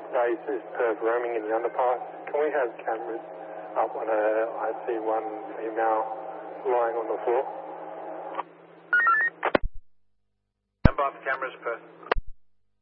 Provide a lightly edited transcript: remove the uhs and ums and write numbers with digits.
This is Perth roaming in the underpass. Can we have cameras up on I see one female lying on the floor? Stand by for cameras, Perth.